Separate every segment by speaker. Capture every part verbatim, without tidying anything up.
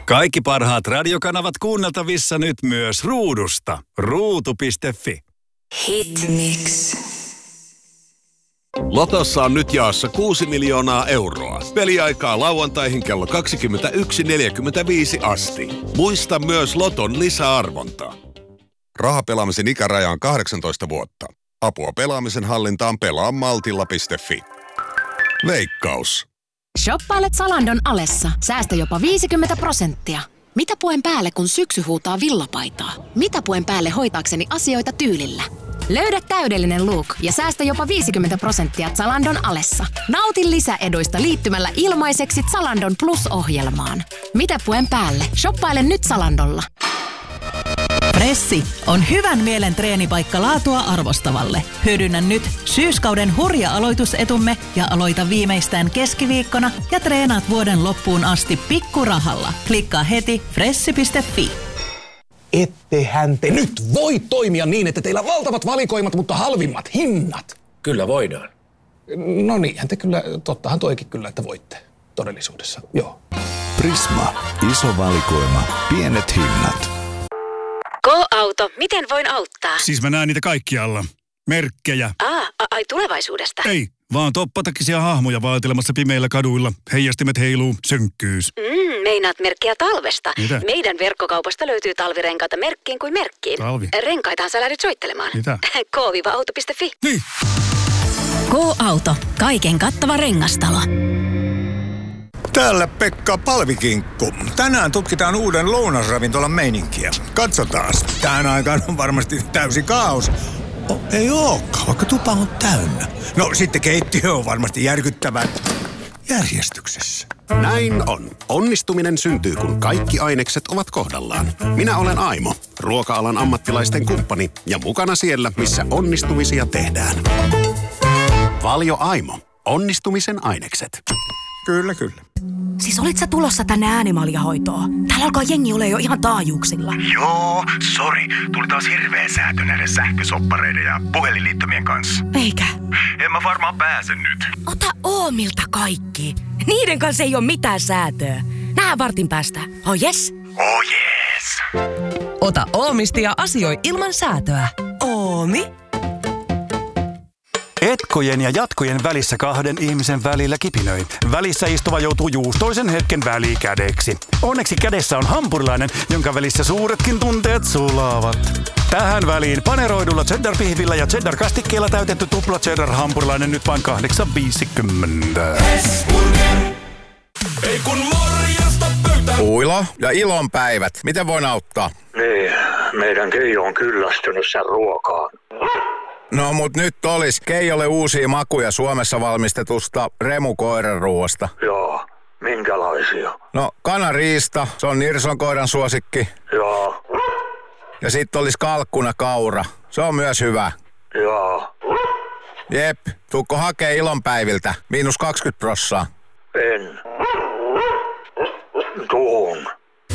Speaker 1: Kaikki parhaat radiokanavat kuunneltavissa nyt myös ruudusta. ruutu piste fi.
Speaker 2: Hitmix.
Speaker 3: Lotossa on nyt jaossa kuusi miljoonaa euroa. Peliaikaa lauantaihin kello kaksikymmentäyksi neljäkymmentäviisi asti. Muista myös Loton lisäarvonta. Rahapelaamisen ikäraja on kahdeksantoista vuotta. Apua pelaamisen hallintaan pelaa maltilla piste fi. Veikkaus.
Speaker 4: Shoppailet Zalandon alessa. Säästä jopa viisikymmentä prosenttia. Mitä puen päälle, kun syksy huutaa villapaitaa? Mitä puen päälle hoitaakseni asioita tyylillä? Löydä täydellinen look ja säästä jopa viisikymmentä prosenttia Zalandon alessa. Nauti lisäeduista liittymällä ilmaiseksi Zalandon Plus-ohjelmaan. Mitä puen päälle? Shoppaile nyt Zalandolla.
Speaker 5: Pressi on hyvän mielen treenipaikka laatua arvostavalle. Hyödynnä nyt syyskauden hurja aloitusetumme ja aloita viimeistään keskiviikkona ja treenaat vuoden loppuun asti pikkurahalla. Klikkaa heti pressi piste fi.
Speaker 6: Ettehän te nyt voi toimia niin, että teillä on valtavat valikoimat, mutta halvimmat hinnat.
Speaker 7: Kyllä voidaan.
Speaker 6: No niinhän te kyllä, tottahan toikin kyllä, että voitte todellisuudessa, joo.
Speaker 8: Prisma, iso valikoima, pienet hinnat.
Speaker 4: Go-auto, miten voin auttaa?
Speaker 1: Siis mä näen niitä kaikkialla. Merkkejä.
Speaker 4: Ah, ai tulevaisuudesta?
Speaker 1: Ei, vaan toppatakisia hahmoja vaatelemassa pimeillä kaduilla. Heijastimet heiluu, synkkyys.
Speaker 4: Mm, meinaat merkkiä talvesta.
Speaker 1: Mitä?
Speaker 4: Meidän verkkokaupasta löytyy talvirenkaita merkkiin kuin merkkiin.
Speaker 1: Talvi?
Speaker 4: Renkaitahan sä lähdyt soittelemaan.
Speaker 1: Mitä?
Speaker 4: K auto piste fi.
Speaker 1: Niin.
Speaker 5: Go-auto. Kaiken kattava rengastalo.
Speaker 9: Täällä Pekka Palvikinkku. Tänään tutkitaan uuden lounasravintolan meininkiä. Katsotaan. Tähän aikaan on varmasti täysi kaos. Oh, ei ookaan, vaikka tupa on täynnä. No sitten keittiö on varmasti järkyttävän järjestyksessä.
Speaker 10: Näin on. Onnistuminen syntyy, kun kaikki ainekset ovat kohdallaan. Minä olen Aimo, ruoka-alan ammattilaisten kumppani ja mukana siellä, missä onnistumisia tehdään. Valio Aimo. Onnistumisen ainekset.
Speaker 9: Kyllä, kyllä.
Speaker 2: Siis olit sä tulossa tänne äänimaljahoitoon? Täällä alkaa jengi ole jo ihan taajuuksilla.
Speaker 11: Joo, sori. Tuli taas hirveä säätö näiden sähkösoppareiden ja puhelinliittymien kanssa.
Speaker 2: Eikä?
Speaker 11: En mä varmaan pääse nyt.
Speaker 2: Ota Oomilta kaikki. Niiden kanssa ei ole mitään säätöä. Nää vartin päästä. Oh yes?
Speaker 11: Oh yes.
Speaker 12: Ota Oomista ja asioi ilman säätöä.
Speaker 2: Oomi?
Speaker 13: Etkojen ja jatkojen välissä kahden ihmisen välillä kipinöi. Välissä istuva joutuu juustoisen hetken välikädeksi. Onneksi kädessä on hampurilainen, jonka välissä suuretkin tunteet sulaavat. Tähän väliin paneroidulla cheddar-pihvillä ja cheddar-kastikkeella täytetty tupla cheddar-hampurilainen nyt vain kahdeksan viisikymmentä.
Speaker 3: Ei kun morjesta pöytään. Uilo ja ilon päivät. Miten voin auttaa?
Speaker 14: Niin, meidän Keijo on kyllästynyt sen ruokaan.
Speaker 3: No mut nyt olis Keijolle uusia makuja Suomessa valmistetusta remukoiranruoasta.
Speaker 14: Joo, minkälaisia?
Speaker 3: No kanariista, se on Nirson koiran suosikki.
Speaker 14: Joo.
Speaker 3: Ja sit olis kalkkuna kaura, se on myös hyvä.
Speaker 14: Joo.
Speaker 3: Jep, tuukko hakee ilonpäiviltä, miinus kaksikymmentä prossaa.
Speaker 14: En. Tuun.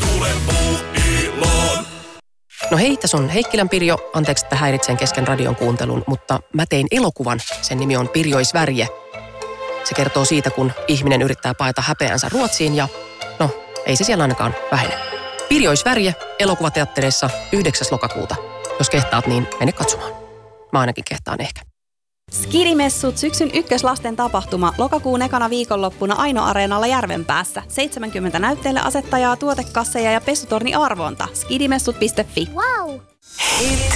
Speaker 12: No hei, tässä on Heikkilän Pirjo. Anteeksi, että häiritsen kesken radion kuuntelun, mutta mä tein elokuvan. Sen nimi on Pirjoisvärje. Se kertoo siitä, kun ihminen yrittää paeta häpeänsä Ruotsiin ja no, ei se siellä ainakaan vähene. Pirjoisvärje elokuvateattereissa yhdeksäs lokakuuta. Jos kehtaat, niin mene katsomaan. Mä ainakin kehtaan ehkä.
Speaker 15: Skidimessut syksyn ykköslasten tapahtuma lokakuun ekana viikonloppuna Aino-areenalla Järvenpäässä. seitsemänkymmentä näytteille asettajaa, tuotekasseja ja pesutorni arvonta. skidimessut piste fi.
Speaker 2: Wow!